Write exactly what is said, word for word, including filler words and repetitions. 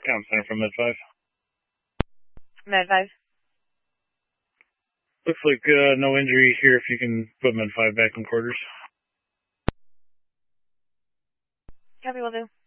Town Center from Med five. Med five. Looks like uh, no injury here. If you can put Med five back in quarters. Copy, will do.